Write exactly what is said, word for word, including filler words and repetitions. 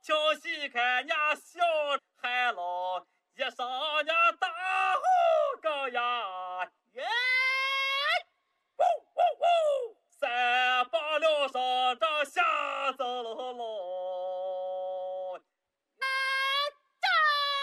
小细看伢小孩老，一上娘